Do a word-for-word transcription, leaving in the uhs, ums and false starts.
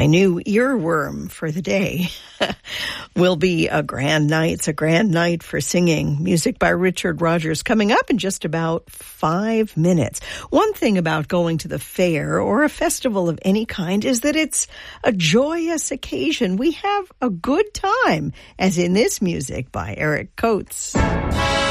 My new earworm for the day will be A Grand Night. It's a grand night for singing. Music by Richard Rodgers coming up in just about five minutes. One thing about going to the fair or a festival of any kind is that it's a joyous occasion. We have a good time, as in this music by Eric Coates.